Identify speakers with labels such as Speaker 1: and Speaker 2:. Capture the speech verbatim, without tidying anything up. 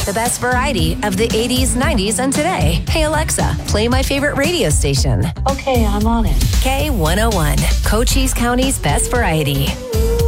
Speaker 1: the best variety of the eighties, nineties, and today. Hey Alexa, play my favorite radio station.
Speaker 2: Okay, I'm on it.
Speaker 1: K one oh one, Cochise County's best variety.